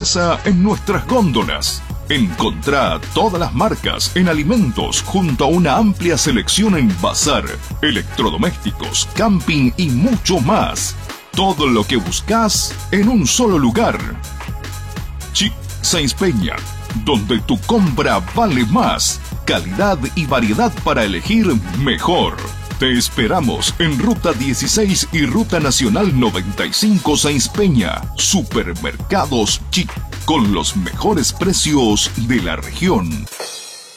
fuerza en nuestras góndolas. Encontrá todas las marcas en alimentos junto a una amplia selección en bazar, electrodomésticos, camping y mucho más. Todo lo que buscas en un solo lugar. Chic Sáenz Peña, donde tu compra vale más. Calidad y variedad para elegir mejor. Te esperamos en Ruta 16 y Ruta Nacional 95 Sáenz Peña. Supermercados Chic, con los mejores precios de la región.